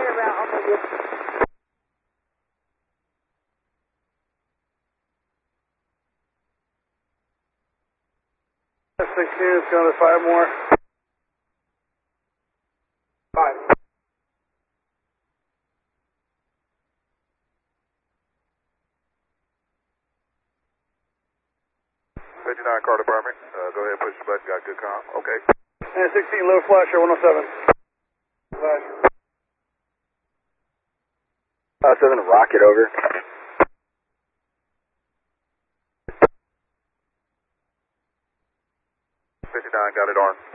16 is going to 5 more. 5. 59 car department. Go ahead, push the button. Got good comm. Okay. And 16, low flasher, 107. Flash. 7, rocket over. 59, got it on.